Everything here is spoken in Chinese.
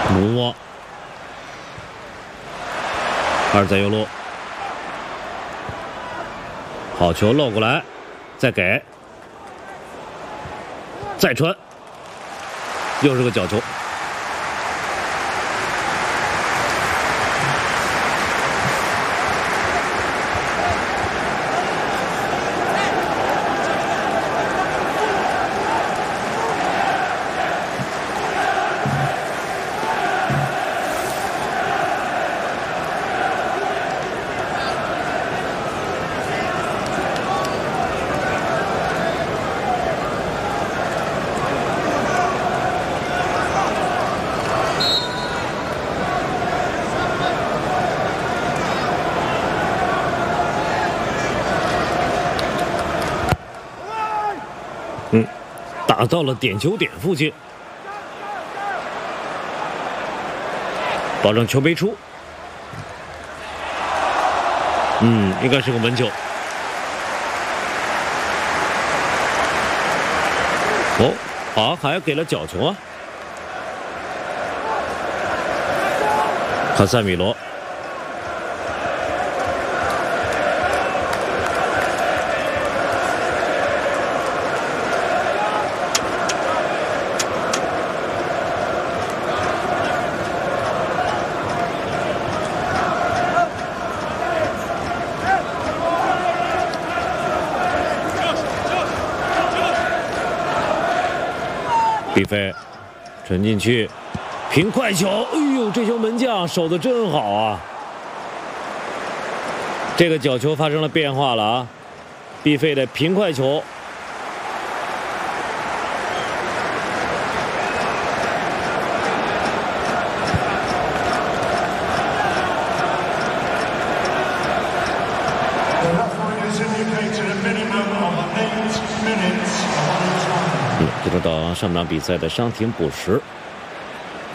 姆沃，阿尔在右路，好球漏过来，再给，再传，又是个角球。打到了点球点附近，保证球没出。应该是个门球。还给了角球啊！卡塞米罗。毕飞传进去，平快球，哎呦，这球门将守得真好啊！这个角球发生了变化了啊！毕飞的平快球，接着到上场比赛的伤停补时。